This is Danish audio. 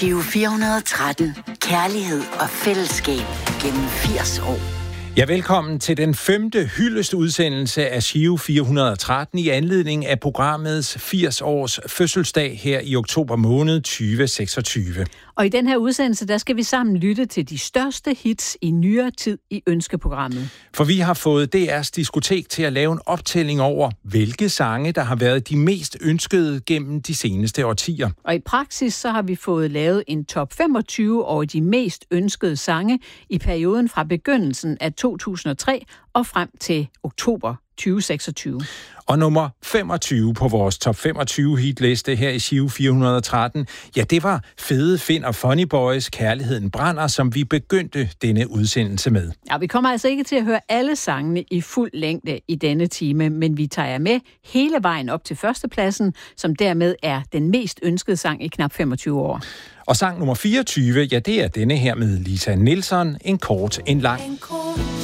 Giro 413. Kærlighed og fællesskab gennem 80 år. Ja, velkommen til den 5. hyldest-udsendelse af Giro 413 i anledning af programmets 80 års fødselsdag her i oktober måned 2026. Og i den her udsendelse, der skal vi sammen lytte til de største hits i nyere tid i ønskeprogrammet. For vi har fået DR's diskotek til at lave en optælling over, hvilke sange, der har været de mest ønskede gennem de seneste årtier. Og i praksis, så har vi fået lavet en top 25 over de mest ønskede sange i perioden fra begyndelsen af 2003 og frem til oktober 2026. Og nummer 25 på vores top 25 hitliste her i Giro 413, ja, det var Fede Finn og Funny Boys Kærligheden Brænder, som vi begyndte denne udsendelse med. Ja, vi kommer altså ikke til at høre alle sangene i fuld længde i denne time, men vi tager jer med hele vejen op til førstepladsen, som dermed er den mest ønskede sang i knap 25 år. Og sang nummer 24, ja, det er denne her med Lisa Nilsson, En kort, en lang.